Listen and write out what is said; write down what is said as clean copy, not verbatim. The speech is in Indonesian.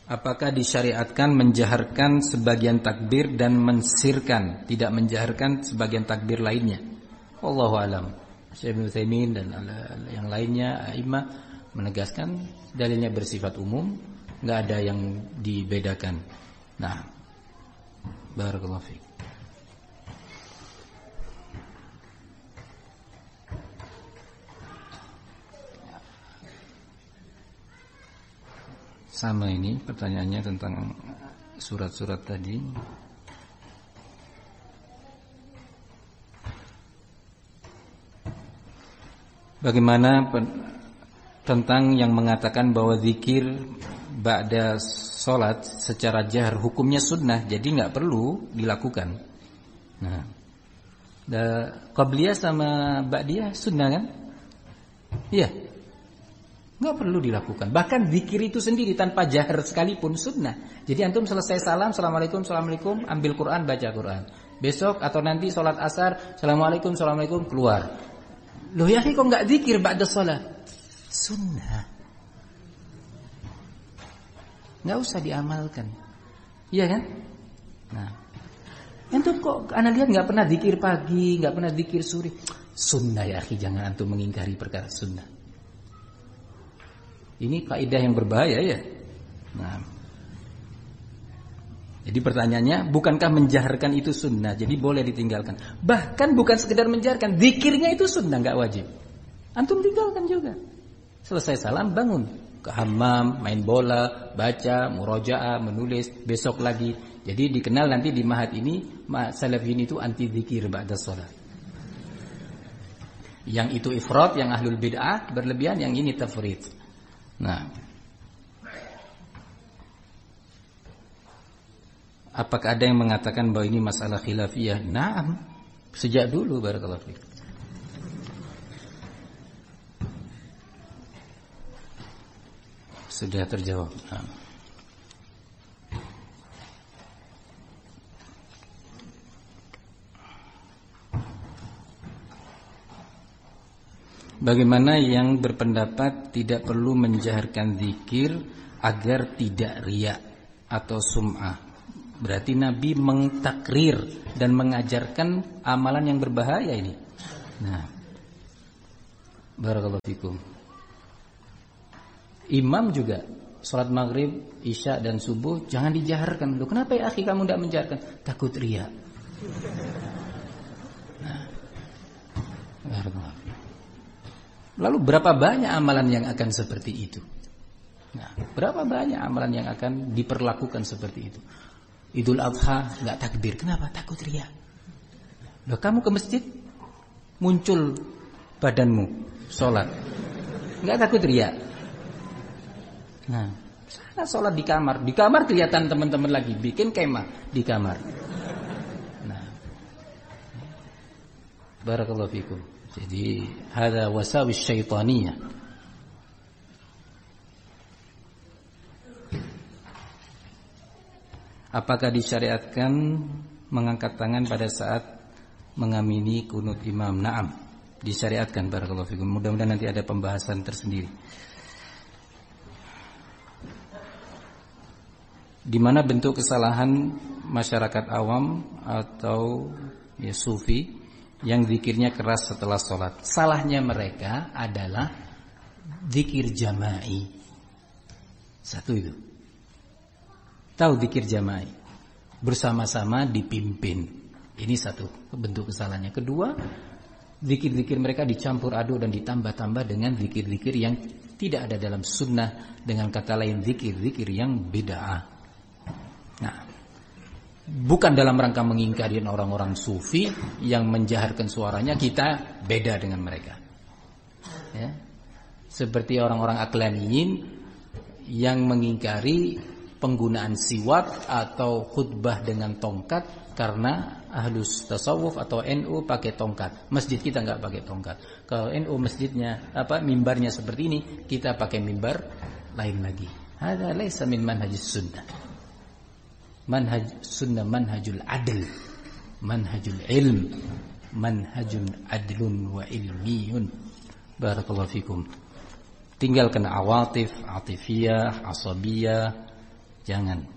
Apakah disyariatkan menjaharkan sebagian takbir dan mensirkan, tidak menjaharkan sebagian takbir lainnya? Wallahu alam. Syekh Ibnu Utsaimin dan yang lainnya a'immah menegaskan dalilnya bersifat umum, enggak ada yang dibedakan. Nah, barakallahu fiik. Sama ini pertanyaannya tentang surat-surat tadi. Bagaimana tentang yang mengatakan bahwa zikir ba'da sholat secara jahar hukumnya sunnah, jadi nggak perlu dilakukan. Nah, qabliyah sama ba'diyah sunnah kan? Iya. Nggak perlu dilakukan. Bahkan zikir itu sendiri tanpa jahar sekalipun sunnah. Jadi antum selesai salam, assalamualaikum, assalamualaikum, ambil Quran, baca Quran. Besok atau nanti sholat asar, assalamualaikum, assalamualaikum, keluar. Loh ya kok nggak zikir ba'da sholat? Sunnah. Nggak usah diamalkan. Iya kan? Nah, antum kok ana lihat nggak pernah zikir pagi, nggak pernah zikir sore. Sunnah ya akhi, jangan antum mengingkari perkara sunnah. Ini kaidah yang berbahaya ya. Nah, jadi pertanyaannya, bukankah menjaharkan itu sunnah? Jadi boleh ditinggalkan. Bahkan bukan sekedar menjaharkan, zikirnya itu sunnah, nggak wajib. Antum tinggalkan juga. Selesai salam bangun, ke hammam, main bola, baca, murojaah, menulis, besok lagi. Jadi dikenal nanti di mahat ini, salafin itu anti zikir ba'da shalah. Yang itu ifrat, yang ahlul bid'ah berlebihan, yang ini tafrid. Nah, apakah ada yang mengatakan bahwa ini masalah khilafiyah? Naam, sejak dulu barakallahu fiik. Sudah terjawab. Nah. Bagaimana yang berpendapat tidak perlu menjaharkan zikir agar tidak riya atau sum'ah? Berarti Nabi mengtakrir dan mengajarkan amalan yang berbahaya ini. Nah, barakallahu fikum. Imam juga salat maghrib, isya dan subuh jangan dijaharkan. Loh, kenapa ya akhi kamu tidak menjaharkan? Takut riya. Nah, barakallahu fikum. Lalu berapa banyak amalan yang akan seperti itu? Nah, berapa banyak amalan yang akan diperlakukan seperti itu? Idul Adha nggak takbir, kenapa? Takut riya. Loh, kamu ke masjid muncul badanmu sholat, nggak takut riya? Nah, sana sholat di kamar kelihatan teman-teman lagi bikin kemah di kamar. Nah, barakallahu fikum. Jadi hada wasawis syaitaniyah. Apakah disyariatkan mengangkat tangan pada saat mengamini kunut imam? Naam, disyariatkan barakallahu fikum. Mudah-mudahan nanti ada pembahasan tersendiri. Di mana bentuk kesalahan masyarakat awam atau ya sufi yang zikirnya keras setelah sholat? Salahnya mereka adalah zikir jama'i. Satu itu. Tahu zikir jama'i? Bersama-sama dipimpin. Ini satu bentuk kesalahannya. Kedua, zikir-zikir mereka dicampur aduk dan ditambah-tambah dengan zikir-zikir yang tidak ada dalam sunnah. Dengan kata lain, zikir-zikir yang bid'ah. Nah, bukan dalam rangka mengingkari orang-orang sufi yang menjaharkan suaranya, kita beda dengan mereka. Ya. Seperti orang-orang aklaniyin yang mengingkari penggunaan siwak atau khutbah dengan tongkat karena ahlus tasawuf atau NU pakai tongkat. Masjid kita nggak pakai tongkat. Kalau NU masjidnya mimbarnya seperti ini, kita pakai mimbar lain lagi. Hada laisa min manhajis sunnah. Manhaj sunnah manhajul adl, manhajul ilm, manhajun adlun wa ilmiyun. Barakallahu fikum. Tinggalkan awatif, atifiyah, asabiyah, Jangan.